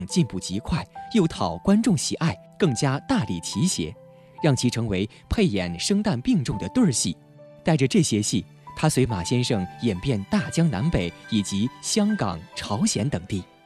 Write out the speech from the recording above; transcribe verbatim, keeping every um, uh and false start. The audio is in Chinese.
进步极快，又讨观众喜爱，更加大力提携，让其成为配演生旦并重的对儿戏。带着这些戏，他随马先生演遍大江南北以及香港、朝鲜等地。